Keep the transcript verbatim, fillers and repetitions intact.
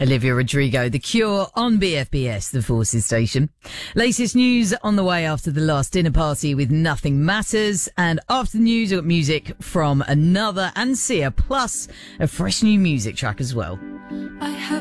Olivia Rodrigo, The Cure on B F B S, the Forces station. Latest news on the way after the last dinner party with Nothing Matters. And after the news, we've got music from Another and Sia, plus a fresh new music track as well. I have